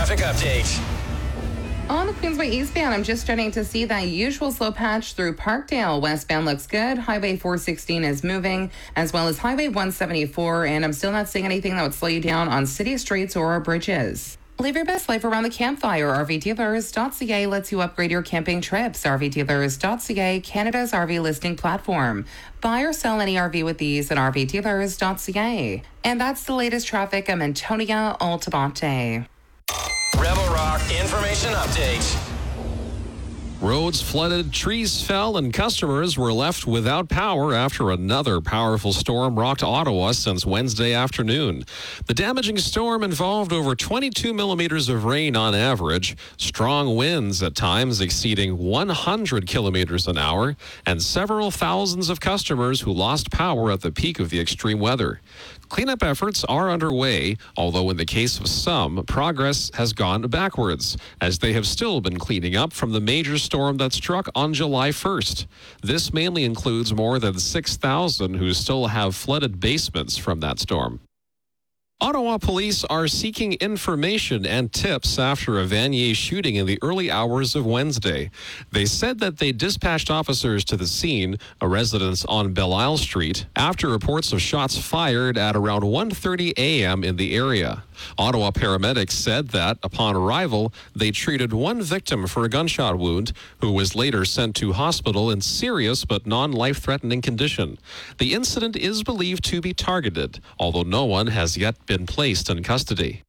traffic update. On the Queensway eastbound, I'm just starting to see that usual slow patch through Parkdale. Westbound looks good. Highway 416 is moving, as well as Highway 174, and I'm still not seeing anything that would slow you down on city streets or bridges. Live your best life around the campfire. RVDealers.ca lets you upgrade your camping trips. RVDealers.ca, Canada's RV listing platform. Buy or sell any RV with ease at RVDealers.ca. And that's the latest traffic. I'm Antonia Altabate. Rebel Rock Information Update. Roads flooded, trees fell, and customers were left without power after another powerful storm rocked Ottawa since Wednesday afternoon. The damaging storm involved over 22 millimeters of rain on average, strong winds at times exceeding 100 kilometers an hour, and several thousands of customers who lost power at the peak of the extreme weather. Cleanup efforts are underway, although in the case of some, progress has gone backwards, as they have still been cleaning up from the major storm that struck on July 1st. This mainly includes more than 6,000 who still have flooded basements from that storm. Ottawa police are seeking information and tips after a Vanier shooting in the early hours of Wednesday. They said that they dispatched officers to the scene, a residence on Belle Isle Street, after reports of shots fired at around 1:30 a.m. in the area. Ottawa paramedics said that, upon arrival, they treated one victim for a gunshot wound, who was later sent to hospital in serious but non-life-threatening condition. The incident is believed to be targeted, although no one has yet been placed in custody.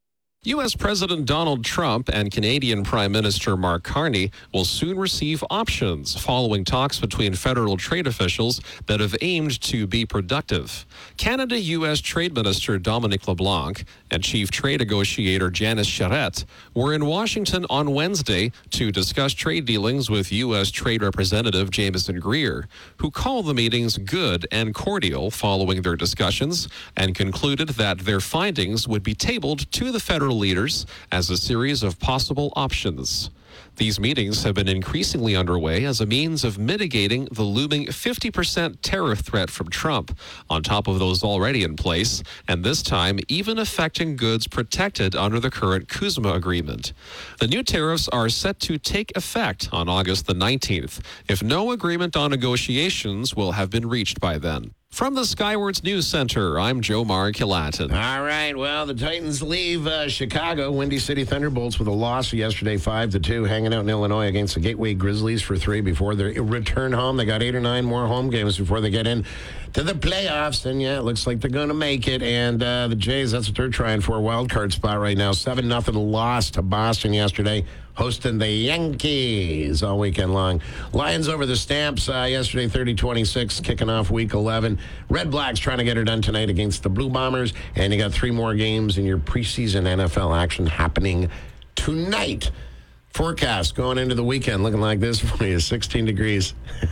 U.S. President Donald Trump and Canadian Prime Minister Mark Carney will soon receive options following talks between federal trade officials that have aimed to be productive. Canada-U.S. Trade Minister Dominic LeBlanc and Chief Trade Negotiator Janice Charette were in Washington on Wednesday to discuss trade dealings with U.S. Trade Representative Jameson Greer, who called the meetings good and cordial following their discussions and concluded that their findings would be tabled to the federal leaders as a series of possible options. These meetings have been increasingly underway as a means of mitigating the looming 50% tariff threat from Trump, on top of those already in place, and this time even affecting goods protected under the current CUSMA agreement. The new tariffs are set to take effect on August the 19th, if no agreement on negotiations will have been reached by then. From the Skywards News Center, I'm Joe Mark-Kilatin. All right, well, the Titans leave Chicago. Windy City Thunderbolts with a loss yesterday, 5-2, hanging out in Illinois against the Gateway Grizzlies for 3 before their return home. They got 8 or 9 more home games before they get in to the playoffs, and yeah, it looks like they're going to make it. And the Jays, that's what they're trying for, a wild card spot right now. 7-0 loss to Boston yesterday, hosting the Yankees all weekend long. Lions over the Stamps yesterday, 30-26, kicking off Week 11. Red Blacks trying to get her done tonight against the Blue Bombers, and you got 3 more games in your preseason NFL action happening tonight. Forecast going into the weekend looking like this for you, 16 degrees.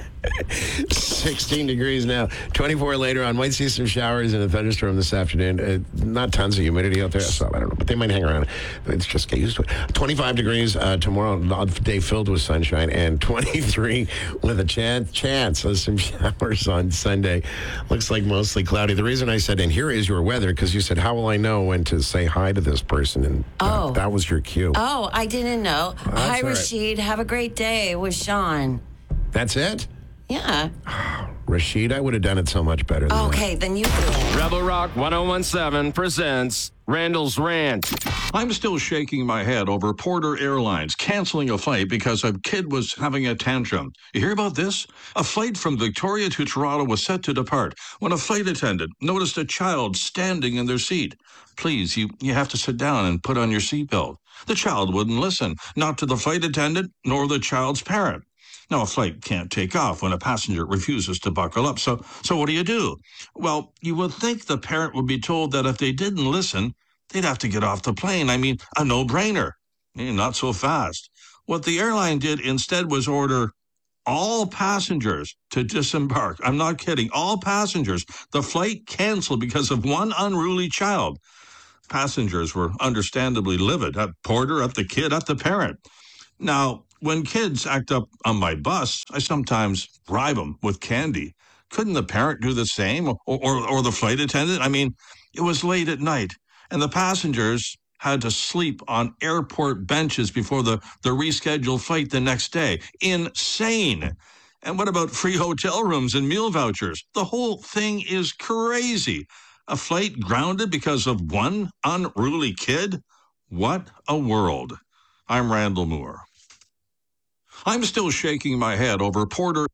16 degrees now. 24 later on. Might see some showers and a thunderstorm this afternoon. Not tons of humidity out there, so I don't know, but they might hang around. It's just get used to it. 25 degrees tomorrow, day filled with sunshine, and 23 with a chance of some showers on Sunday. Looks like mostly cloudy. The reason I said, and here is your weather, because you said, how will I know when to say hi to this person? And that was your cue. Oh, I didn't know. Hi, Rashid. Right. Have a great day with Sean. That's it? Yeah. Rashid, I would have done it so much better than that. Then you do it. Rebel Rock 1017 presents Randall's Rant. I'm still shaking my head over Porter Airlines canceling a flight because a kid was having a tantrum. You hear about this? A flight from Victoria to Toronto was set to depart when a flight attendant noticed a child standing in their seat. Please, you have to sit down and put on your seatbelt. The child wouldn't listen, not to the flight attendant nor the child's parent. Now, a flight can't take off when a passenger refuses to buckle up. So what do? Well, you would think the parent would be told that if they didn't listen, they'd have to get off the plane. I mean, a no-brainer. Not so fast. What the airline did instead was order all passengers to disembark. I'm not kidding. All passengers. The flight canceled because of one unruly child. Passengers were understandably livid at Porter, at the kid, at the parent. Now, when kids act up on my bus, I sometimes bribe them with candy. Couldn't the parent do the same, or the flight attendant? I mean, it was late at night, and the passengers, had to sleep on airport benches before the rescheduled flight the next day. Insane. And what about free hotel rooms and meal vouchers? The whole thing is crazy. A flight grounded because of one unruly kid? What a world. I'm Randall Moore. I'm still shaking my head over Porter.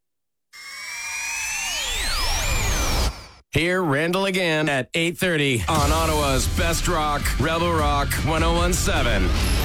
Hear Randall again at 8:30 on Ottawa's Best Rock, Rebel Rock 101.7.